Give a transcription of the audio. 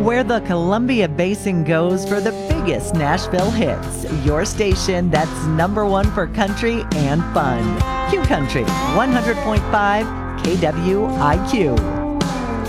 where the Columbia Basin goes for the biggest Nashville hits. Your station that's #1 for country and fun. Q Country 100.5 KWIQ.